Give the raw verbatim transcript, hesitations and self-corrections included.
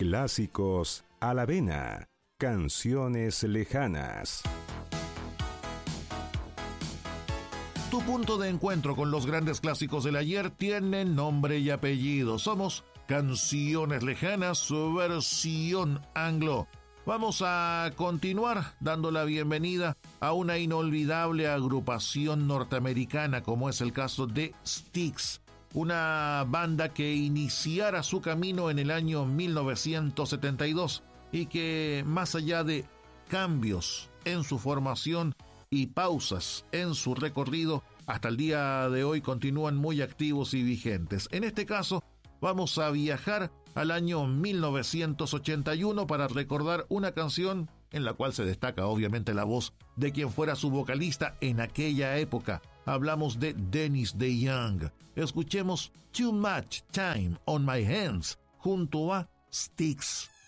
Clásicos a la vena, canciones lejanas. Tu punto de encuentro con los grandes clásicos del ayer tiene nombre y apellido. Somos Canciones Lejanas, versión anglo. Vamos a continuar dando la bienvenida a una inolvidable agrupación norteamericana como es el caso de Styx, una banda que iniciara su camino en el año mil novecientos setenta y dos y que, más allá de cambios en su formación y pausas en su recorrido, hasta el día de hoy continúan muy activos y vigentes. En este caso, vamos a viajar al año mil novecientos ochenta y uno para recordar una canción en la cual se destaca obviamente la voz de quien fuera su vocalista en aquella época. Hablamos de Dennis DeYoung. Escuchemos Too Much Time on My Hands junto a Styx.